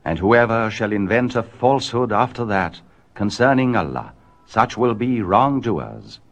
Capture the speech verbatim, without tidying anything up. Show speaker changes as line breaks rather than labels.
And whoever shall invent a falsehood after that concerning Allah, such will be wrongdoers.